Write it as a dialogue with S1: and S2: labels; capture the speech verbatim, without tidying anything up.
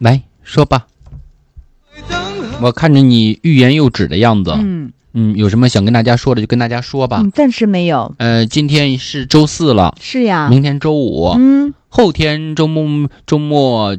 S1: 来说吧。我看着你欲言又止的样子，
S2: 嗯
S1: 嗯，有什么想跟大家说的就跟大家说吧。
S2: 嗯，暂时没有。
S1: 呃，今天是周四了，
S2: 是呀。
S1: 明天周五，
S2: 嗯，
S1: 后天周末周末